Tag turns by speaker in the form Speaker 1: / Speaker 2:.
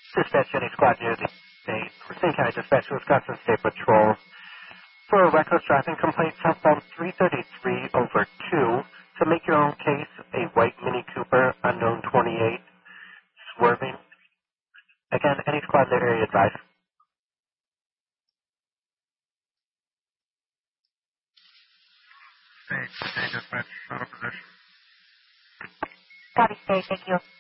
Speaker 1: Dispatch any squad near the state. Racine County Dispatch, Wisconsin State Patrol. For a reckless driving complaint, southbound 333 over 2. To make your own case, a white Mini Cooper, unknown 28, swerving. Again, any squad in the area advice.
Speaker 2: State dispatch, out of position.
Speaker 3: Copy, state, thank you.